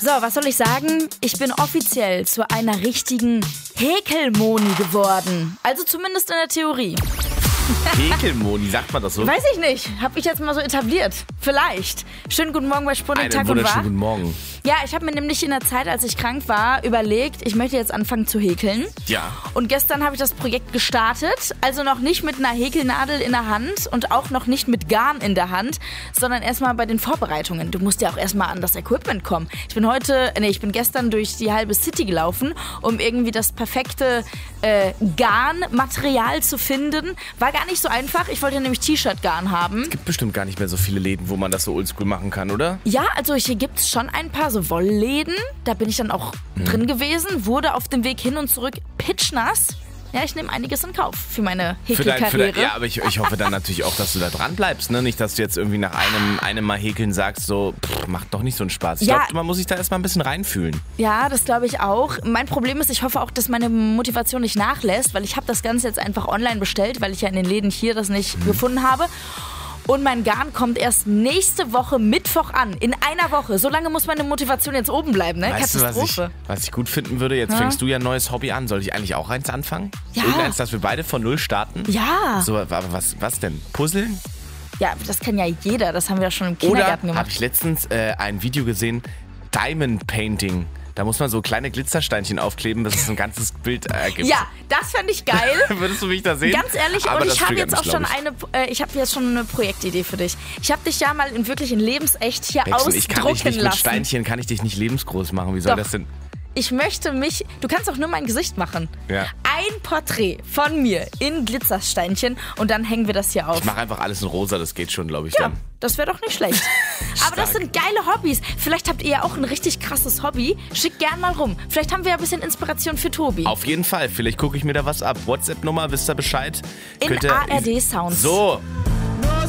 So, was soll ich sagen? Ich bin offiziell zu einer richtigen Häkelmoni geworden. Also zumindest in der Theorie. Häkelmoni, sagt man das so? Weiß ich nicht. Hab ich jetzt mal so etabliert. Vielleicht. Schönen guten Morgen bei Sputnik Tag und Wahr. Guten Morgen. Ja, ich habe mir nämlich in der Zeit, als ich krank war, überlegt, ich möchte jetzt anfangen zu häkeln. Ja. Und gestern habe ich das Projekt gestartet. Also noch nicht mit einer Häkelnadel in der Hand und auch noch nicht mit Garn in der Hand, sondern erstmal bei den Vorbereitungen. Du musst ja auch erstmal an das Equipment kommen. Ich bin gestern durch die halbe City gelaufen, um irgendwie das perfekte Garnmaterial zu finden. War gar nicht so einfach. Ich wollte nämlich T-Shirt-Garn haben. Es gibt bestimmt gar nicht mehr so viele Läden, wo man das so oldschool machen kann, oder? Ja, also hier gibt es schon ein paar so Wollläden. Da bin ich dann auch drin gewesen. Wurde auf dem Weg hin und zurück pitschnass. Ja, ich nehme einiges in Kauf für meine Häkelkarriere. Ja, aber ich hoffe dann natürlich auch, dass du da dran bleibst, ne? Nicht, dass du jetzt irgendwie nach einem Mal häkeln sagst, so, macht doch nicht so einen Spaß. Ich glaube, man muss sich da erstmal ein bisschen reinfühlen. Ja, das glaube ich auch. Mein Problem ist, ich hoffe auch, dass meine Motivation nicht nachlässt, weil ich habe das Ganze jetzt einfach online bestellt, weil ich ja in den Läden hier das nicht gefunden habe. Und mein Garn kommt erst nächste Woche Mittwoch an. In einer Woche. So lange muss meine Motivation jetzt oben bleiben, ne? Weißt Katastrophe. du, was ich gut finden würde? Jetzt fängst du ja ein neues Hobby an. Soll ich eigentlich auch eins anfangen? Ja. Irgendeins, dass wir beide von Null starten? Ja. So, aber was denn? Puzzeln? Ja, das kann ja jeder. Das haben wir ja schon im Kindergarten Oder gemacht. habe ich letztens ein Video gesehen, Diamond Painting. Da muss man so kleine Glitzersteinchen aufkleben, dass es ein ganzes Bild ergibt. Ja, das fände ich geil. Würdest du mich da sehen? Ganz ehrlich, aber und das ich habe triggert jetzt auch mich, schon eine Projektidee für dich. Ich habe dich ja mal wirklich in lebensecht hier Wechsel, ich kann dich ausdrucken nicht lassen. mit Steinchen, kann ich dich nicht lebensgroß machen. Wie soll das denn? Ich möchte du kannst auch nur mein Gesicht machen. Ja. Ein Porträt von mir in Glitzersteinchen und dann hängen wir das hier auf. Ich mache einfach alles in rosa, das geht schon, glaube ich, Ja, dann. das wäre doch nicht schlecht. Aber das sind geile Hobbys. Vielleicht habt ihr ja auch ein richtig krasses Hobby. Schickt gern mal rum. Vielleicht haben wir ja ein bisschen Inspiration für Tobi. Auf jeden Fall, vielleicht gucke ich mir da was ab. WhatsApp-Nummer, wisst ihr Bescheid? In ARD Sounds. So.